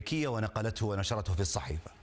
ونقلته ونشرته في الصحيفة.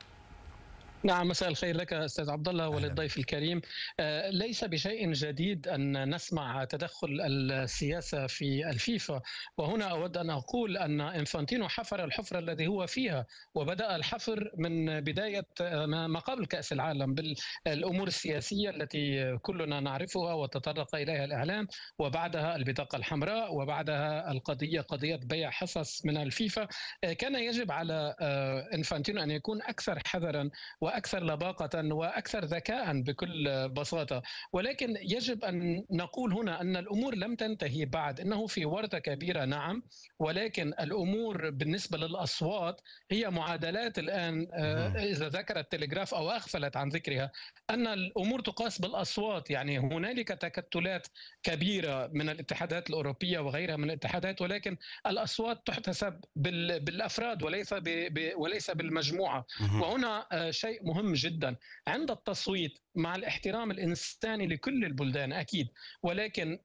نعم، مساء الخير لك أستاذ عبد الله وللضيف الكريم. ليس بشيء جديد أن نسمع تدخل السياسة في الفيفا، وهنا أود أن أقول أن إنفانتينو حفر الحفرة الذي هو فيها، وبدأ الحفر من بداية ما قبل كأس العالم بالأمور السياسية التي كلنا نعرفها وتطرق إليها الإعلام، وبعدها البطاقة الحمراء، وبعدها قضية بيع حصص من الفيفا. كان يجب على إنفانتينو أن يكون أكثر حذرا وأكثر لباقة وأكثر ذكاء بكل بساطة، ولكن يجب أن نقول هنا أن الأمور لم تنتهي بعد. إنه في ورطة كبيرة نعم، ولكن الأمور بالنسبة للأصوات هي معادلات الآن. إذا ذكر التلغراف أو أغفلت عن ذكرها أن الأمور تقاس بالأصوات، يعني هنالك تكتلات كبيرة من الاتحادات الأوروبية وغيرها من الاتحادات، ولكن الأصوات تحتسب بالأفراد وليس بالمجموعة. وهنا شيء مهم جدا عند التصويت، مع الاحترام الإنساني لكل البلدان أكيد، ولكن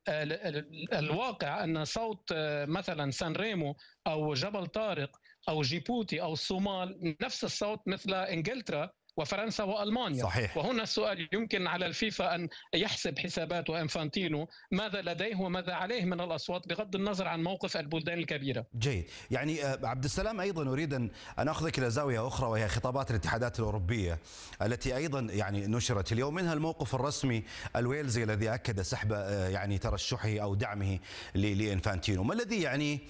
الواقع أن صوت مثلا سان ريمو أو جبل طارق أو جيبوتي أو الصومال نفس الصوت مثل إنجلترا وفرنسا وألمانيا. صحيح. وهنا السؤال يمكن على الفيفا أن يحسب حسابات وإنفانتينو ماذا لديه وماذا عليه من الأصوات بغض النظر عن موقف البلدان الكبيرة. جيد. يعني عبد السلام، أيضا أريد أن أخذك إلى زاوية أخرى، وهي خطابات الاتحادات الأوروبية التي أيضا يعني نشرت اليوم، منها الموقف الرسمي الويلزي الذي أكد سحب يعني ترشحه أو دعمه لإنفانتينو. ما الذي يعني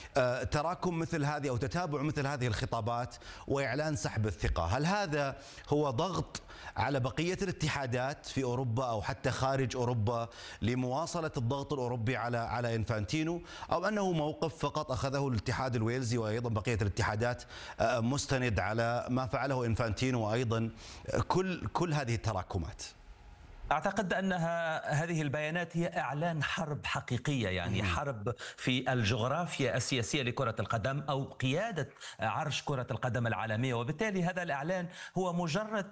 تراكم مثل هذه أو تتابع مثل هذه الخطابات وإعلان سحب الثقة؟ هل هذا هو ضغط على بقية الاتحادات في أوروبا أو حتى خارج أوروبا لمواصلة الضغط الأوروبي على إنفانتينو، أو أنه موقف فقط أخذه الاتحاد الويلزي وأيضا بقية الاتحادات مستند على ما فعله إنفانتينو وأيضا كل هذه التراكمات؟ أعتقد أنها هذه البيانات هي إعلان حرب حقيقية، يعني حرب في الجغرافيا السياسية لكرة القدم أو قيادة عرش كرة القدم العالمية، وبالتالي هذا الإعلان هو مجرد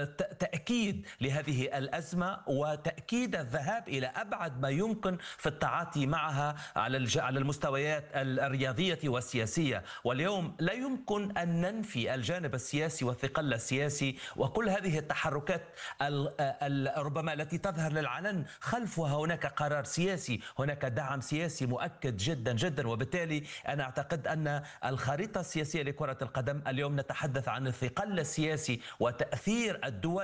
تأكيد لهذه الأزمة وتأكيد الذهاب إلى أبعد ما يمكن في التعاطي معها على المستويات الرياضية والسياسية. واليوم لا يمكن أن ننفي الجانب السياسي والثقل السياسي وكل هذه التحركات ربما التي تظهر للعلن خلفها هناك قرار سياسي، هناك دعم سياسي مؤكد جدا جدا. وبالتالي أنا أعتقد أن الخريطة السياسية لكرة القدم اليوم نتحدث عن الثقل السياسي وتأثير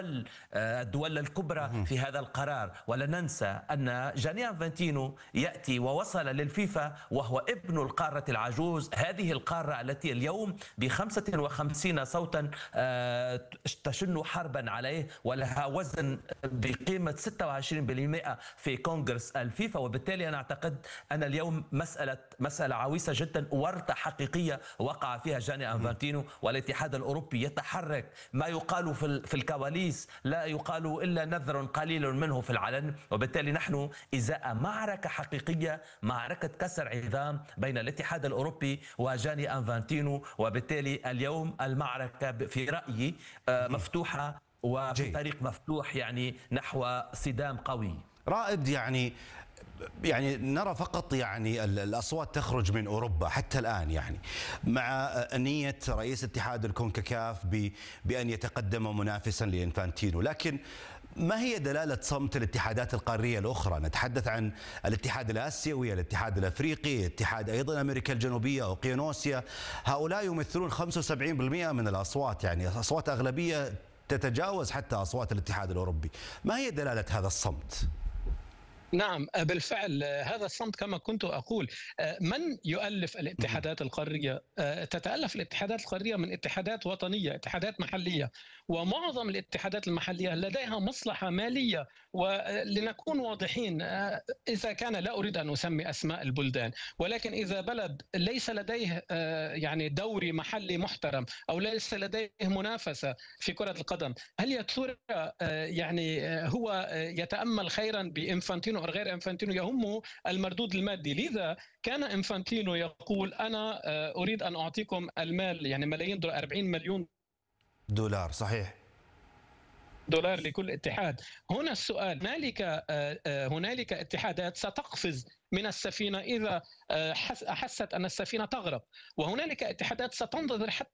الدول الكبرى في هذا القرار. ولا ننسى أن جاني إنفانتينو يأتي ووصل للفيفا وهو ابن القارة العجوز، هذه القارة التي اليوم ب55 صوتا تشن حربا عليه ولها وزن بقيمة 26% في كونغرس الفيفا. وبالتالي أنا أعتقد أن اليوم مسألة عويصة جدا، ورطة حقيقية وقع فيها جاني إنفانتينو، والاتحاد الأوروبي يتحرك ما يقال في الكواليس لا يقال إلا نذر قليل منه في العلن. وبالتالي نحن إزاء معركة حقيقية، معركة كسر عظام بين الاتحاد الأوروبي وجاني إنفانتينو. وبالتالي اليوم المعركة في رأيي مفتوحة وفي طريق مفتوح، يعني نحو صدام قوي. رائد، يعني نرى فقط يعني الأصوات تخرج من أوروبا حتى الآن، يعني مع نية رئيس اتحاد الكونكاكاف بأن يتقدم منافسا لإنفانتينو، لكن ما هي دلالة صمت الاتحادات القارية الأخرى؟ نتحدث عن الاتحاد الآسيوي، الاتحاد الأفريقي، اتحاد أيضا أمريكا الجنوبية، أوقيانوسيا. هؤلاء يمثلون 75% من الأصوات، يعني أصوات أغلبية تتجاوز حتى أصوات الاتحاد الأوروبي. ما هي دلالة هذا الصمت؟ نعم بالفعل هذا الصمت كما كنت أقول. من يؤلف الاتحادات القارية؟ تتألف الاتحادات القارية من اتحادات وطنية، اتحادات محلية، ومعظم الاتحادات المحلية لديها مصلحة مالية. ولنكون واضحين، إذا كان، لا أريد أن أسمي أسماء البلدان، ولكن إذا بلد ليس لديه يعني دوري محلي محترم أو ليس لديه منافسة في كرة القدم، هل يا ترى يعني هو يتأمل خيرا بإنفانتينو أو غير إنفانتينو؟ يهمه المردود المادي. لذا كان إنفانتينو يقول أنا أريد أن أعطيكم المال، يعني ملايين دولار، 40 مليون دولار، صحيح، دولار لكل اتحاد. هنا السؤال، هنالك اتحادات ستقفز من السفينة إذا أحست أن السفينة تغرق، وهنالك اتحادات ستنتظر حتى